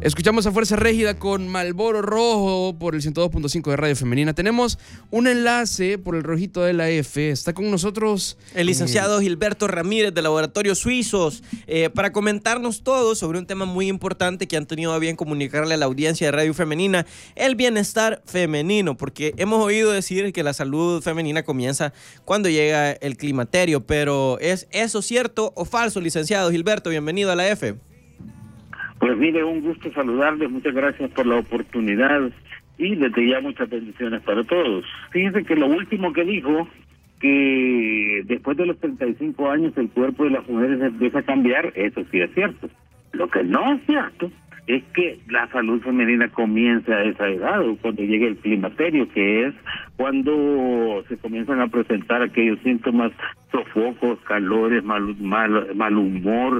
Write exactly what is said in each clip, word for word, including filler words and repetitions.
Escuchamos a Fuerza Régida con Malboro Rojo por el ciento dos punto cinco de Radio Femenina. Tenemos un enlace por el rojito de la F. Está con nosotros el licenciado eh... Gilberto Ramírez de Laboratorios Suizos eh, para comentarnos todo sobre un tema muy importante que han tenido a bien comunicarle a la audiencia de Radio Femenina, el bienestar femenino, porque hemos oído decir que la salud femenina comienza cuando llega el climaterio, pero ¿es eso cierto o falso, licenciado Gilberto? Bienvenido a la F. Pues mire, un gusto saludarles, muchas gracias por la oportunidad y desde ya muchas bendiciones para todos. Fíjense que lo último que dijo, que después de los treinta y cinco años el cuerpo de las mujeres empieza a cambiar, eso sí es cierto. Lo que no es cierto es que la salud femenina comienza a esa edad, cuando llega el climaterio, que es cuando se comienzan a presentar aquellos síntomas, sofocos, calores, mal, mal, mal humor,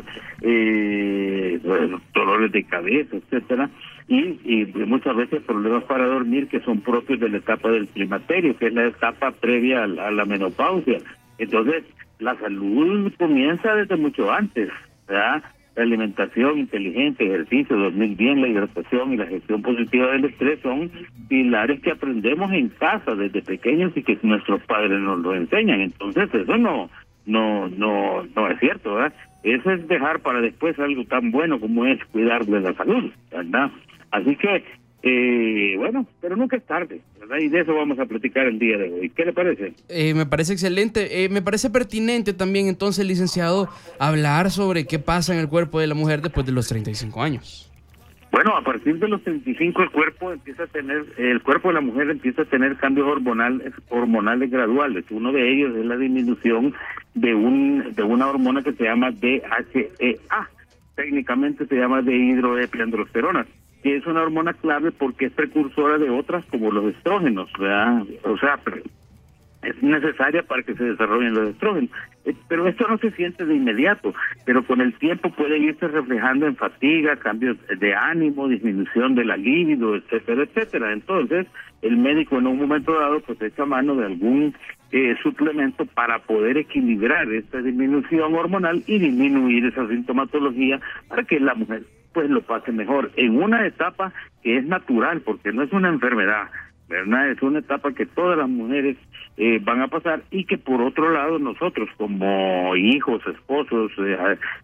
eh, dolores de cabeza, etcétera, y, y muchas veces problemas para dormir que son propios de la etapa del climaterio, que es la etapa previa a la, a la menopausia. Entonces, la salud comienza desde mucho antes, ¿verdad? La alimentación inteligente, ejercicio, dormir bien, la hidratación y la gestión positiva del estrés son pilares que aprendemos en casa desde pequeños y que nuestros padres nos lo enseñan. Entonces eso no no no no es cierto, ¿verdad? Eso es dejar para después algo tan bueno como es cuidar de la salud, ¿verdad? Así que, eh, bueno, pero nunca es tarde, ¿verdad? Y de eso vamos a platicar el día de hoy. ¿Qué le parece? Eh, me parece excelente. Eh, me parece pertinente también, entonces, licenciado, hablar sobre qué pasa en el cuerpo de la mujer después de los treinta y cinco años. Bueno, a partir de los treinta y cinco el cuerpo empieza a tener, el cuerpo de la mujer empieza a tener cambios hormonales, hormonales graduales. Uno de ellos es la disminución de un de una hormona que se llama D H E A. Técnicamente se llama dehidroepiandrosterona, que es una hormona clave porque es precursora de otras como los estrógenos, ¿verdad? O sea, es necesaria para que se desarrollen los estrógenos. Pero esto no se siente de inmediato, pero con el tiempo puede irse reflejando en fatiga, cambios de ánimo, disminución de la libido, etcétera, etcétera. Entonces, el médico en un momento dado pues echa mano de algún eh, suplemento para poder equilibrar esta disminución hormonal y disminuir esa sintomatología para que la mujer pues lo pase mejor en una etapa que es natural, porque no es una enfermedad, ¿verdad? Es una etapa que todas las mujeres eh, van a pasar y que por otro lado nosotros como hijos, esposos, eh,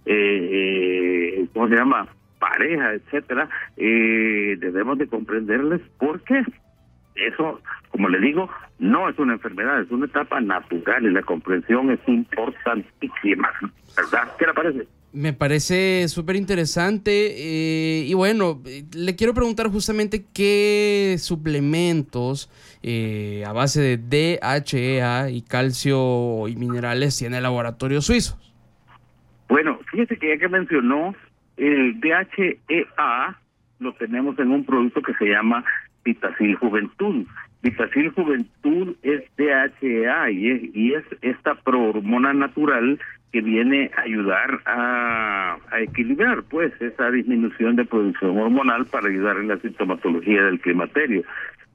eh, eh, ¿cómo se llama? Pareja, etcétera, eh, debemos de comprenderles porque eso, como le digo, no es una enfermedad, es una etapa natural y la comprensión es importantísima, ¿verdad? ¿Qué le parece? Me parece súper interesante eh, y bueno, le quiero preguntar justamente qué suplementos eh, a base de D H E A y calcio y minerales tiene Laboratorios Suizos. Bueno, fíjese que ya que mencionó, el D H E A lo tenemos en un producto que se llama Vitacil Juventud. Vitacil Juventud es D H E A y es, y es esta prohormona natural que viene a ayudar a, a equilibrar pues esa disminución de producción hormonal para ayudar en la sintomatología del climaterio.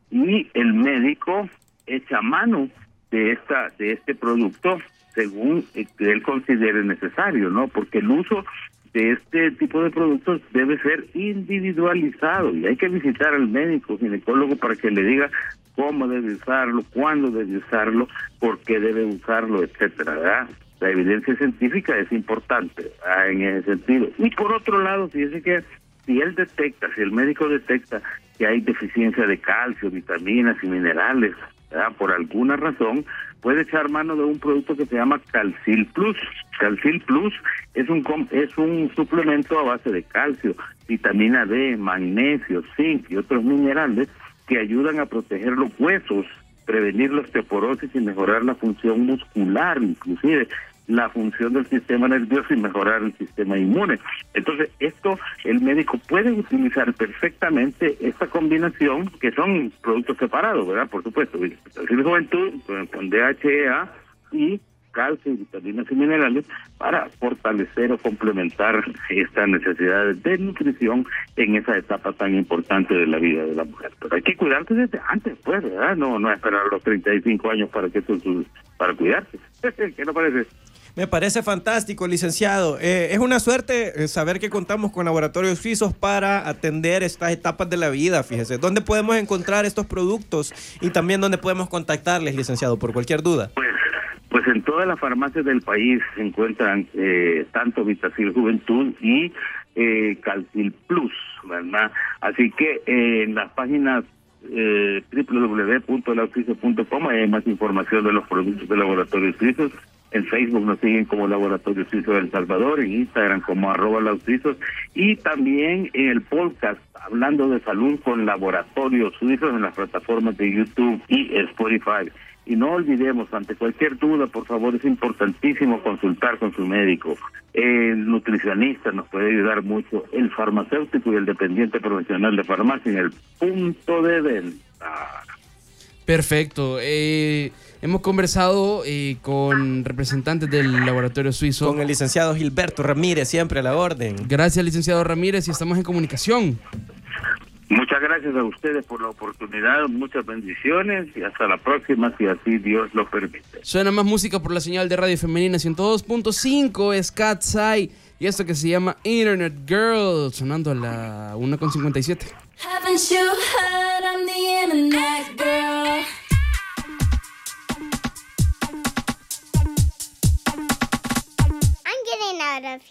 Y el médico echa mano de esta de este producto según que él considere necesario, ¿no? Porque el uso de este tipo de productos debe ser individualizado y hay que visitar al médico ginecólogo para que le diga cómo debe usarlo, cuándo debe usarlo, por qué debe usarlo, etcétera, ¿verdad? La evidencia científica es importante ¿verdad? En ese sentido. Y por otro lado, fíjese que si él detecta, si el médico detecta que hay deficiencia de calcio, vitaminas y minerales, ¿verdad? Por alguna razón, puede echar mano de un producto que se llama Calcil Plus. Calcil Plus es un es un suplemento a base de calcio, vitamina D, magnesio, zinc y otros minerales que ayudan a proteger los huesos, prevenir la osteoporosis y mejorar la función muscular, inclusive la función del sistema nervioso y mejorar el sistema inmune. Entonces, esto el médico puede utilizar perfectamente esta combinación, que son productos separados, ¿verdad? Por supuesto, Vitacil Juventud con, con D H E A y calcio, vitaminas y minerales para fortalecer o complementar estas necesidades de nutrición en esa etapa tan importante de la vida de la mujer. Pero hay que cuidarse desde antes, pues, ¿verdad? No, no esperar a los treinta y cinco años para que eso para cuidarse. ¿Qué le parece? Me parece fantástico, licenciado. Eh, es una suerte saber que contamos con laboratorios suizos para atender estas etapas de la vida, fíjese. ¿Dónde podemos encontrar estos productos y también dónde podemos contactarles, licenciado, por cualquier duda? Pues, pues en todas las farmacias del país se encuentran eh, tanto Vitacil Juventud y eh, Calcil Plus, ¿verdad? Así que eh, en las páginas eh, doble u doble u doble u punto lausuizo punto com hay más información de los productos de laboratorios suizos. En Facebook nos siguen como Laboratorio Suizo de El Salvador, en Instagram como arroba lausuizos, y también en el podcast Hablando de Salud con Laboratorios Suizos en las plataformas de YouTube y Spotify. Y no olvidemos, ante cualquier duda, por favor, es importantísimo consultar con su médico. El nutricionista nos puede ayudar mucho, el farmacéutico y el dependiente profesional de farmacia en el punto de venta. Perfecto. Eh, hemos conversado eh, con representantes del laboratorio suizo. Con el licenciado Gilberto Ramírez, siempre a la orden. Gracias, licenciado Ramírez, y estamos en comunicación. Muchas gracias a ustedes por la oportunidad, muchas bendiciones y hasta la próxima, si así Dios lo permite. Suena más música por la señal de Radio Femenina ciento dos punto cinco, es Katsai, y esto que se llama Internet Girl, sonando a la una con cincuenta y siete. Haven't you heard I'm the internet girl?